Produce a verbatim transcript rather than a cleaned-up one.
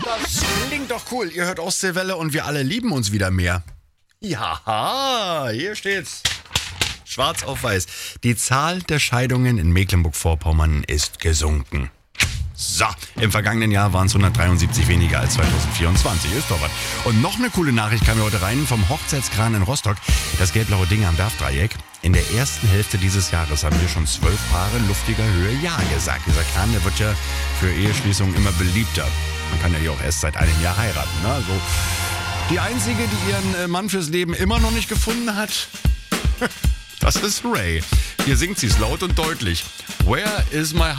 Das klingt doch cool. Ihr hört Ostseewelle und wir alle lieben uns wieder mehr. Ja, hier steht's. Schwarz auf weiß. Die Zahl der Scheidungen in Mecklenburg-Vorpommern ist gesunken. So, im vergangenen Jahr waren es hundertdreiundsiebzig weniger als zweitausendvierundzwanzig. Ist doch was. Und noch eine coole Nachricht kam mir heute rein vom Hochzeitskran in Rostock. Das gelb-blaue Ding am Werfdreieck. In der ersten Hälfte dieses Jahres haben wir schon zwölf Paare luftiger Höhe Ja gesagt. Dieser Kran, der wird ja für Eheschließungen immer beliebter. Man kann ja hier auch erst seit einem Jahr heiraten. Ne? Also die Einzige, die ihren Mann fürs Leben immer noch nicht gefunden hat, das ist Ray. Hier singt sie es laut und deutlich. Where is my